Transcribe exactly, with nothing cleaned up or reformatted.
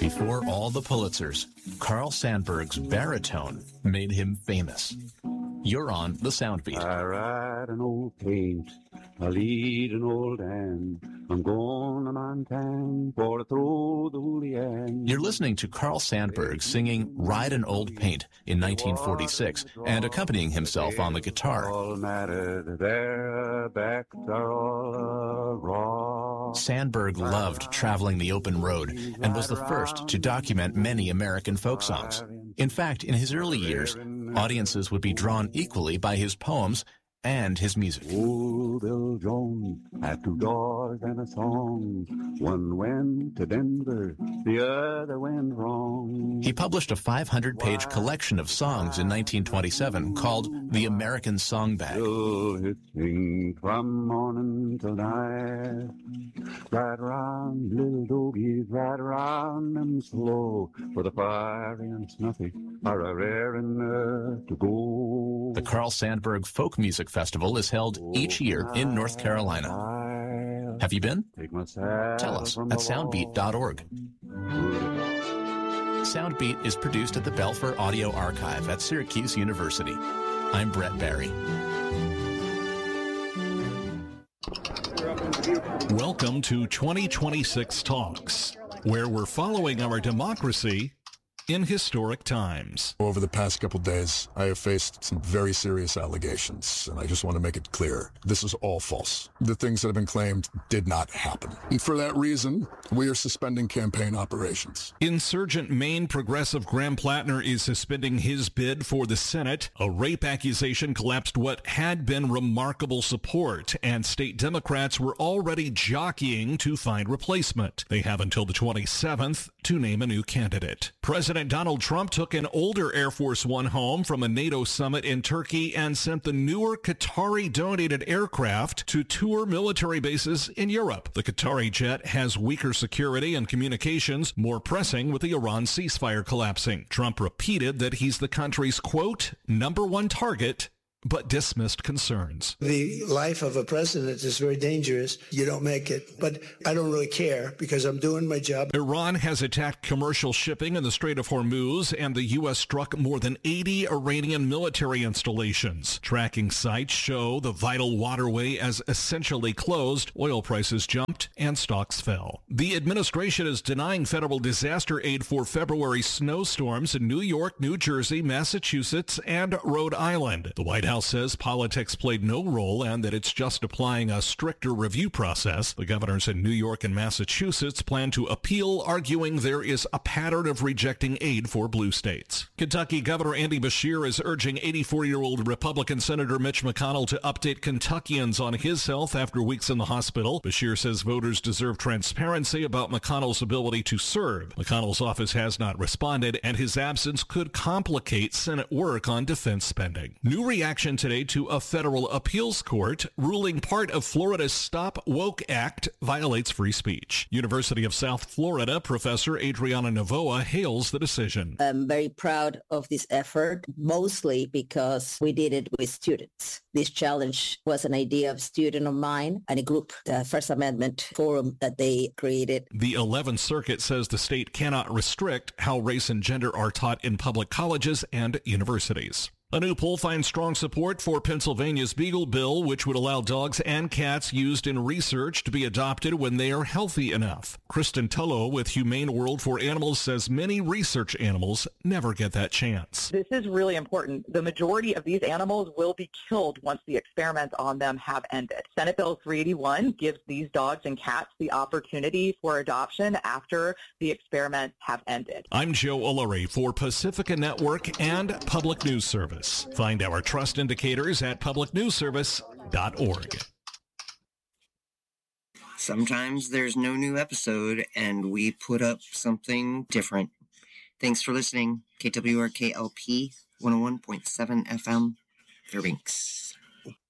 Before all the Pulitzers, Carl Sandburg's baritone made him famous. You're on The Soundbeat. I ride an old paint, I lead an old hand. I'm going to Montana for to throw the Julian. You're listening to Carl Sandburg singing Ride an Old Paint in nineteen forty-six and accompanying himself on the guitar. All mattered, their backs are all raw. Sandburg loved traveling the open road and was the first to document many American folk songs. In fact, in his early years, audiences would be drawn equally by his poems and his music. Old Bill Jones had two daughters and a song. One went to Denver, the other went wrong. He published a five hundred page collection of songs in nineteen twenty-seven called The American Song Bag. Still hissing from morning till night. Ride around, little doggies, ride around them slow. For the fiery and snuffy are a raring uh, to go. The Carl Sandburg Folk Music Festival is held each year in North Carolina. Have you been? Tell us at soundbeat dot org. Soundbeat is produced at the Belfer Audio Archive at Syracuse University. I'm Brett Barry. Welcome to twenty twenty-six Talks, where we're following our democracy in historic times. Over the past couple days, I have faced some very serious allegations, and I just want to make it clear, this is all false. The things that have been claimed did not happen. And for that reason, we are suspending campaign operations. Insurgent Maine progressive Graham Plattner is suspending his bid for the Senate. A rape accusation collapsed what had been remarkable support, and state Democrats were already jockeying to find replacement. They have until the twenty-seventh to name a new candidate. President Donald Trump took an older Air Force One home from a NATO summit in Turkey and sent the newer Qatari-donated aircraft to tour military bases in Europe. The Qatari jet has weaker security and communications, more pressing with the Iran ceasefire collapsing. Trump repeated that he's the country's, quote, number one target, but dismissed concerns. The life of a president is very dangerous. You don't make it. But I don't really care because I'm doing my job. Iran has attacked commercial shipping in the Strait of Hormuz, and the U S struck more than eighty Iranian military installations. Tracking sites show the vital waterway as essentially closed. Oil prices jumped and stocks fell. The administration is denying federal disaster aid for February snowstorms in New York, New Jersey, Massachusetts, and Rhode Island. The White House says politics played no role and that it's just applying a stricter review process. The governors in New York and Massachusetts plan to appeal, arguing there is a pattern of rejecting aid for blue states. Kentucky Governor Andy Beshear is urging eighty-four-year-old Republican Senator Mitch McConnell to update Kentuckians on his health after weeks in the hospital. Beshear says voters deserve transparency about McConnell's ability to serve. McConnell's office has not responded, and his absence could complicate Senate work on defense spending. New reaction today to a federal appeals court ruling part of Florida's Stop Woke Act violates free speech. University of South Florida professor Adriana Novoa hails the decision. I'm very proud of this effort, mostly because we did it with students. This challenge was an idea of a student of mine and a group, the First Amendment Forum, that they created. The eleventh Circuit says the state cannot restrict how race and gender are taught in public colleges and universities. A new poll finds strong support for Pennsylvania's Beagle Bill, which would allow dogs and cats used in research to be adopted when they are healthy enough. Kristen Tullo with Humane World for Animals says many research animals never get that chance. This is really important. The majority of these animals will be killed once the experiments on them have ended. Senate Bill three eighty-one gives these dogs and cats the opportunity for adoption after the experiments have ended. I'm Joe Ullery for Pacifica Network and Public News Service. Find our trust indicators at public news service dot org. Sometimes there's no new episode and we put up something different. Thanks for listening. K W R K L P one oh one point seven F M, Fairbanks.